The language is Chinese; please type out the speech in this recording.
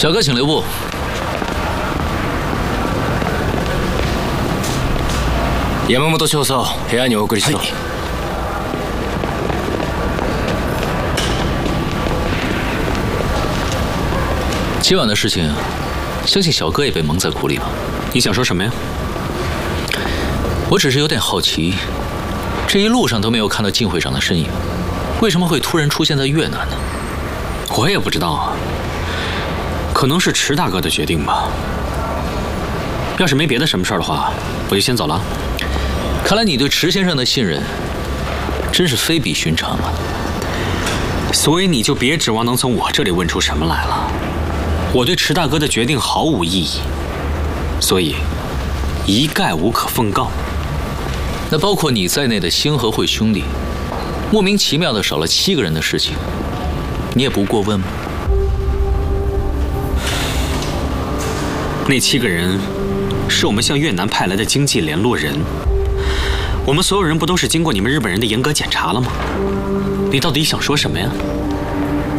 小哥，请留步。 山本少佐、部屋にお送りしろ。 今晚的事情，相信小哥也被蒙在鼓里吧？ 你想说什么呀？ 我只是有点好奇，这一路上都没有看到靳会长的身影，为什么会突然出现在越南呢？ 我也不知道啊，可能是池大哥的决定吧。要是没别的什么事儿的话，我就先走了。 看来你对池先生的信任真是非比寻常啊！ 所以你就别指望能从我这里问出什么来了。我对池大哥的决定毫无异议，所以一概无可奉告。 那包括你在内的星河会兄弟，莫名其妙的少了7个人的事情，你也不过问吗？ 那7个人是我们向越南派来的经济联络人，我们所有人不都是经过你们日本人的严格检查了吗？你到底想说什么呀？